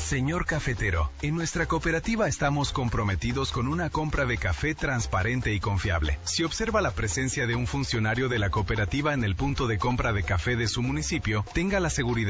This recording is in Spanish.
Señor cafetero, en nuestra cooperativa estamos comprometidos con una compra de café transparente y confiable. Si observa la presencia de un funcionario de la cooperativa en el punto de compra de café de su municipio, tenga la seguridad